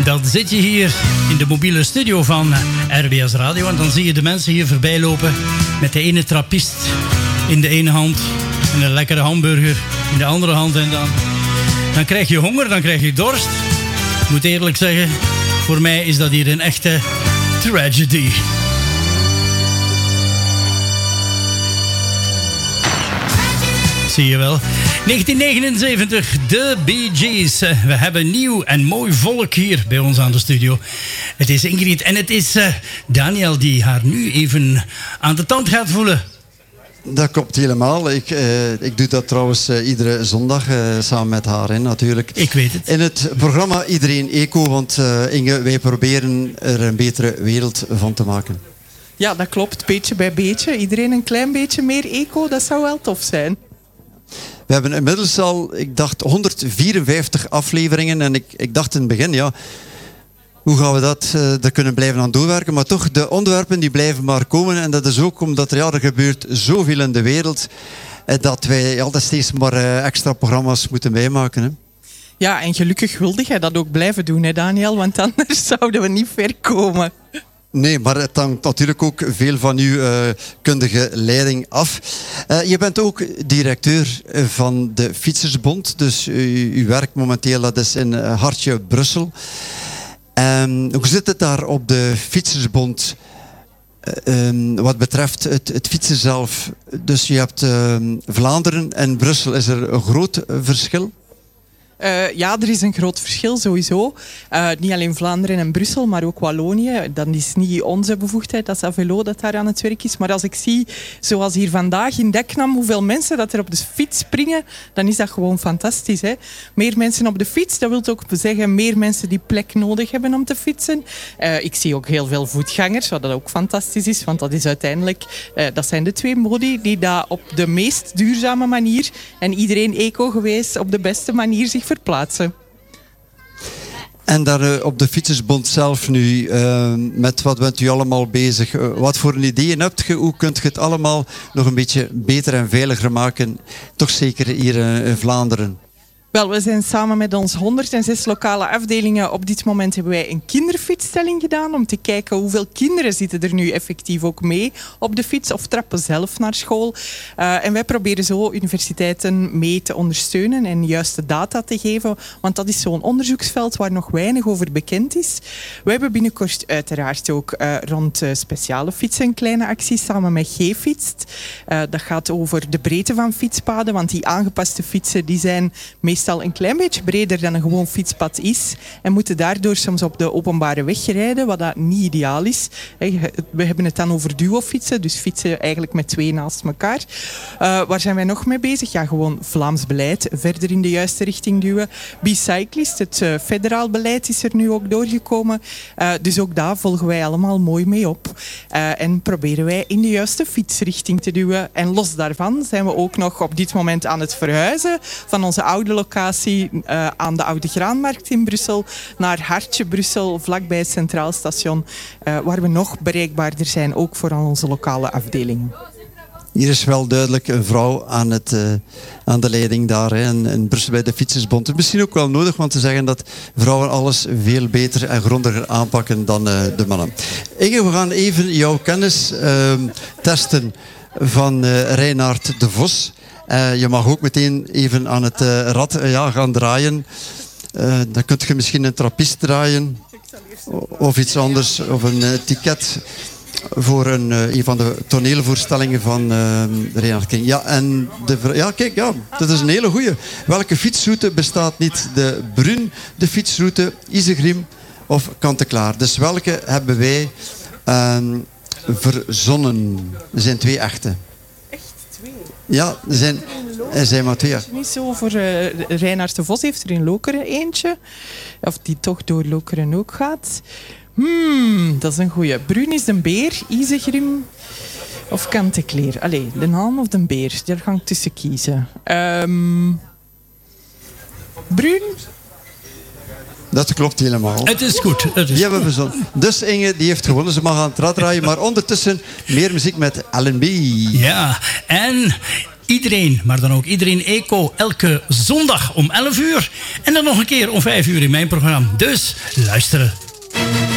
Dan zit je hier in de mobiele studio van RBS Radio en dan zie je de mensen hier voorbij lopen met de ene trappist in de ene hand en een lekkere hamburger in de andere hand. En dan krijg je honger, dan krijg je dorst. Ik moet eerlijk zeggen, voor mij is dat hier een echte tragedy. Zie je wel. 1979, de Bee Gees. We hebben nieuw en mooi volk hier bij ons aan de studio. Het is Ingrid en het is Daniel die haar nu even aan de tand gaat voelen. Dat klopt helemaal. Ik doe dat trouwens iedere zondag samen met haar natuurlijk. Ik weet het. In het programma Iedereen Eco, want Inge, wij proberen er een betere wereld van te maken. Ja, dat klopt. Beetje bij beetje. Iedereen een klein beetje meer eco, dat zou wel tof zijn. We hebben inmiddels al, ik dacht, 154 afleveringen. En ik dacht in het begin, ja, hoe gaan we dat er kunnen blijven aan doorwerken? Maar toch, de onderwerpen die blijven maar komen. En dat is ook omdat er gebeurt zoveel in de wereld. Dat wij altijd steeds maar extra programma's moeten bijmaken. Hè. Ja, en gelukkig wilde jij dat ook blijven doen, hè Daniel? Want anders zouden we niet ver komen. Nee, maar het hangt natuurlijk ook veel van uw kundige leiding af. Je bent ook directeur van de Fietsersbond. Dus uw werk momenteel dat is in Hartje, Brussel. Hoe zit het daar op de Fietsersbond wat betreft het fietsen zelf? Dus je hebt Vlaanderen en Brussel. Is er een groot verschil? Ja, er is een groot verschil sowieso. Niet alleen Vlaanderen en Brussel, maar ook Wallonië. Dat is niet onze bevoegdheid, dat is Avelo dat daar aan het werk is. Maar als ik zie, zoals hier vandaag in Deknam, hoeveel mensen dat er op de fiets springen, dan is dat gewoon fantastisch. Hè? Meer mensen op de fiets, dat wil ook zeggen meer mensen die plek nodig hebben om te fietsen. Ik zie ook heel veel voetgangers, wat dat ook fantastisch is, want dat is uiteindelijk, dat zijn de twee modi die daar op de meest duurzame manier en iedereen eco geweest op de beste manier zich verplaatsen. En daar op de Fietsersbond zelf nu, met wat bent u allemaal bezig? Wat voor ideeën hebt je? Hoe kunt je het allemaal nog een beetje beter en veiliger maken? Toch zeker hier in Vlaanderen. Wel, we zijn samen met ons 106 lokale afdelingen. Op dit moment hebben wij een kinderfietsstelling gedaan om te kijken hoeveel kinderen zitten er nu effectief ook mee op de fiets of trappen zelf naar school. En wij proberen zo universiteiten mee te ondersteunen en juiste data te geven, want dat is zo'n onderzoeksveld waar nog weinig over bekend is. We hebben binnenkort uiteraard ook rond speciale fietsen kleine acties samen met G-Fietst. Dat gaat over de breedte van fietspaden, want die aangepaste fietsen die zijn meestal een klein beetje breder dan een gewoon fietspad is en moeten daardoor soms op de openbare weg rijden, wat dat niet ideaal is. We hebben het dan over duofietsen, dus fietsen eigenlijk met twee naast elkaar. Waar zijn wij nog mee bezig? Ja, gewoon Vlaams beleid verder in de juiste richting duwen. Bicyclist, het federaal beleid is er nu ook doorgekomen. Dus ook daar volgen wij allemaal mooi mee op. En proberen wij in de juiste fietsrichting te duwen. En los daarvan zijn we ook nog op dit moment aan het verhuizen van onze oude locatie aan de Oude Graanmarkt in Brussel naar Hartje, Brussel, vlakbij het Centraal Station, waar we nog bereikbaarder zijn, ook voor al onze lokale afdelingen. Hier is wel duidelijk een vrouw aan de leiding daar in Brussel bij de Fietsersbond. Het is misschien ook wel nodig om te zeggen dat vrouwen alles veel beter en grondiger aanpakken dan de mannen. Inge, we gaan even jouw kennis testen van Reinaard de Vos. Je mag ook meteen even aan het rad gaan draaien. Dan kun je misschien een trappist draaien. Of iets anders. Of een ticket voor een van de toneelvoorstellingen van Reinhard King. Ja, en kijk, dat is een hele goeie. Welke fietsroute bestaat niet? De Brun, de fietsroute, Isegrim of Kant-en-Klaar? Dus welke hebben wij verzonnen? Er zijn twee echte. Ja, er zijn maar twee. Niet zo voor Reinaard de Vos heeft er in Lokeren eentje. Of die toch door Lokeren ook gaat. Dat is een goeie. Brun is de beer, Isegrim of Kant-en-Klaar. Allee, de haan of de beer, daar ga ik tussen kiezen. Brun? Dat klopt helemaal. Het is goed. Die hebben we verzonnen. Dus Inge, die heeft gewonnen. Ze mag aan het rad draaien. Maar ondertussen meer muziek met L&B. Ja, en iedereen, maar dan ook iedereen eco, elke zondag om 11 uur. En dan nog een keer om 5 uur in mijn programma. Dus luisteren.